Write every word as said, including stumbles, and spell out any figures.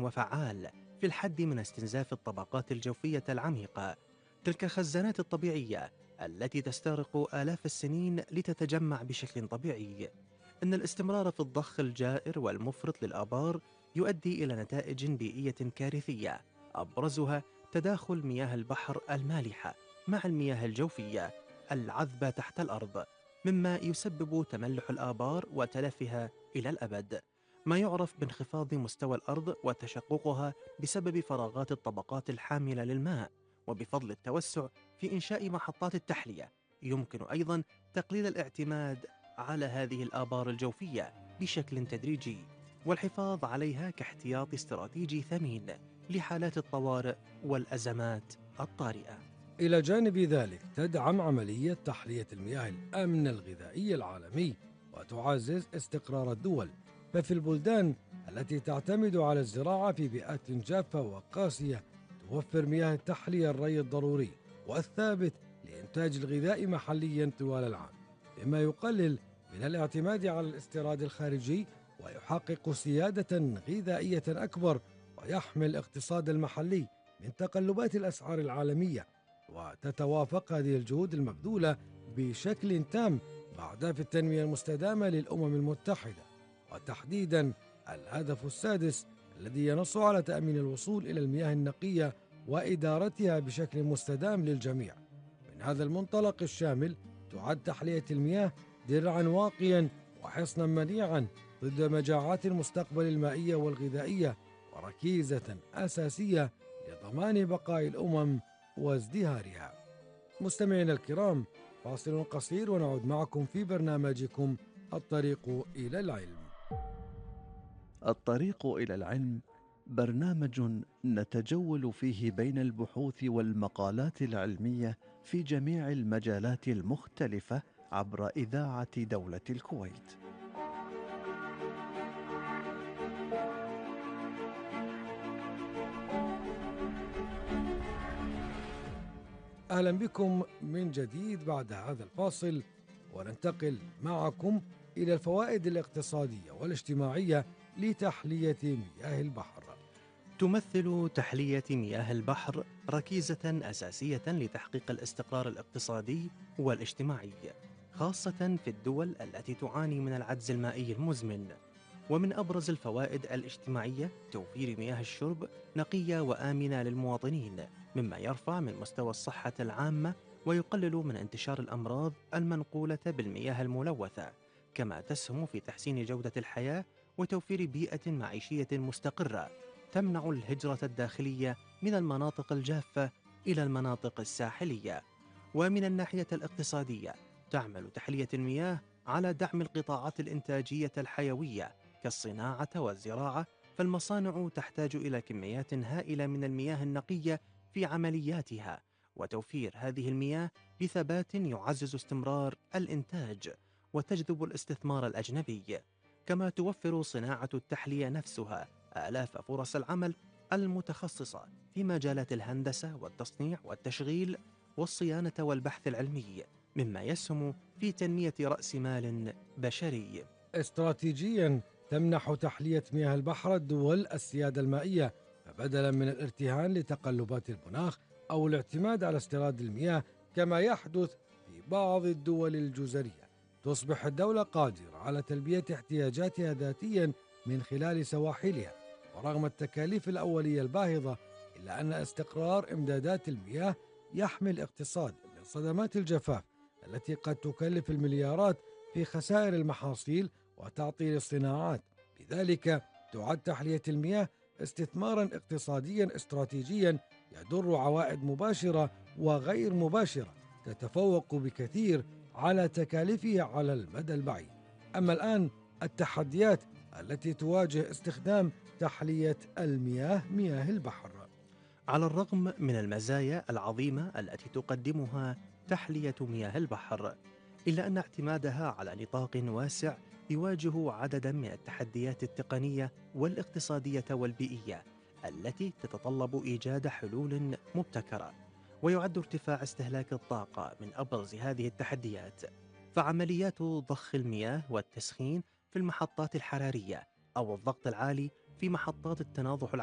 وفعال في الحد من استنزاف الطبقات الجوفية العميقة، تلك الخزانات الطبيعية التي تستغرق آلاف السنين لتتجمع بشكل طبيعي. إن الاستمرار في الضخ الجائر والمفرط للآبار يؤدي إلى نتائج بيئية كارثية، أبرزها تداخل مياه البحر المالحة مع المياه الجوفية العذبة تحت الأرض، مما يسبب تملح الآبار وتلفها إلى الأبد، ما يعرف بانخفاض مستوى الأرض وتشققها بسبب فراغات الطبقات الحاملة للماء. وبفضل التوسع في إنشاء محطات التحلية، يمكن أيضا تقليل الاعتماد على هذه الآبار الجوفية بشكل تدريجي، والحفاظ عليها كاحتياط استراتيجي ثمين لحالات الطوارئ والأزمات الطارئة. إلى جانب ذلك، تدعم عملية تحلية المياه الأمن الغذائي العالمي وتعزز استقرار الدول. ففي البلدان التي تعتمد على الزراعة في بيئات جافة وقاسية، توفر مياه التحلية الري الضروري والثابت لإنتاج الغذاء محليا طوال العام، مما يقلل من الاعتماد على الاستيراد الخارجي ويحقق سيادة غذائية أكبر، ويحمي الاقتصاد المحلي من تقلبات الأسعار العالمية. وتتوافق هذه الجهود المبذولة بشكل تام مع أهداف التنمية المستدامة للأمم المتحدة، وتحديدا الهدف السادس الذي ينص على تأمين الوصول إلى المياه النقية وإدارتها بشكل مستدام للجميع. من هذا المنطلق الشامل، تعد تحلية المياه درعا واقيا وحصنا منيعا ضد مجاعات المستقبل المائية والغذائية، وركيزة أساسية لضمان بقاء الأمم وازدهارها. مستمعينا الكرام، فاصل قصير ونعود معكم في برنامجكم الطريق إلى العلم. الطريق إلى العلم برنامج نتجول فيه بين البحوث والمقالات العلمية في جميع المجالات المختلفة عبر إذاعة دولة الكويت. أهلا بكم من جديد بعد هذا الفاصل، وننتقل معكم إلى الفوائد الاقتصادية والاجتماعية لتحلية مياه البحر. تمثل تحلية مياه البحر ركيزة أساسية لتحقيق الاستقرار الاقتصادي والاجتماعي، خاصة في الدول التي تعاني من العجز المائي المزمن. ومن أبرز الفوائد الاجتماعية توفير مياه الشرب نقية وآمنة للمواطنين، مما يرفع من مستوى الصحة العامة ويقلل من انتشار الأمراض المنقولة بالمياه الملوثة، كما تسهم في تحسين جودة الحياة وتوفير بيئة معيشية مستقرة تمنع الهجرة الداخلية من المناطق الجافة إلى المناطق الساحلية. ومن الناحية الاقتصادية، تعمل تحلية المياه على دعم القطاعات الإنتاجية الحيوية كالصناعة والزراعة، فالمصانع تحتاج إلى كميات هائلة من المياه النقية في عملياتها، وتوفير هذه المياه بثبات يعزز استمرار الإنتاج وتجذب الاستثمار الأجنبي. كما توفر صناعة التحلية نفسها آلاف فرص العمل المتخصصة في مجالات الهندسة والتصنيع والتشغيل والصيانة والبحث العلمي، مما يسهم في تنمية رأس مال بشري. استراتيجيا، تمنح تحلية مياه البحر الدول السيادة المائية، فبدلا من الارتهان لتقلبات المناخ أو الاعتماد على استيراد المياه كما يحدث في بعض الدول الجزرية، تصبح الدولة قادرة على تلبية احتياجاتها ذاتيا من خلال سواحلها. ورغم التكاليف الأولية الباهظة، إلا أن استقرار إمدادات المياه يحمي الاقتصاد من صدمات الجفاف التي قد تكلف المليارات في خسائر المحاصيل وتعطيل الصناعات. لذلك تعد تحلية المياه استثمارا اقتصاديا استراتيجيا يدر عوائد مباشرة وغير مباشرة تتفوق بكثير على تكاليفه على المدى البعيد. أما الآن، التحديات التي تواجه استخدام تحلية المياه مياه البحر. على الرغم من المزايا العظيمة التي تقدمها تحلية مياه البحر، إلا أن اعتمادها على نطاق واسع يواجه عددا من التحديات التقنية والاقتصادية والبيئية التي تتطلب إيجاد حلول مبتكرة. ويعد ارتفاع استهلاك الطاقة من أبرز هذه التحديات، فعمليات ضخ المياه والتسخين في المحطات الحرارية أو الضغط العالي في محطات التناضح